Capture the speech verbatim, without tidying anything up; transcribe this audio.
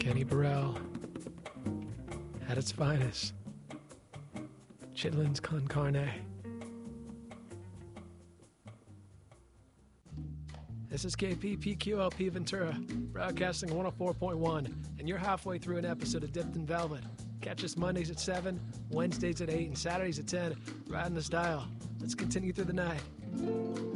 Jenny Burrell at its finest. Chitlins con carne. This is K P P Q L P Ventura, broadcasting one oh four point one, and you're halfway through an episode of Dipped in Velvet. Catch us Mondays at seven, Wednesdays at eight, and Saturdays at ten, right in this dial. Let's continue through the night.